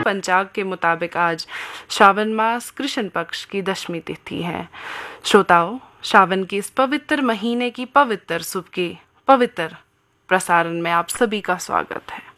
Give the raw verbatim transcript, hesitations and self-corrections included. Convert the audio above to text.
पंचांग के मुताबिक आज श्रावण मास कृष्ण पक्ष की दशमी तिथि है। श्रोताओं, श्रावण के इस पवित्र महीने की पवित्र सुबह के पवित्र प्रसारण में आप सभी का स्वागत है।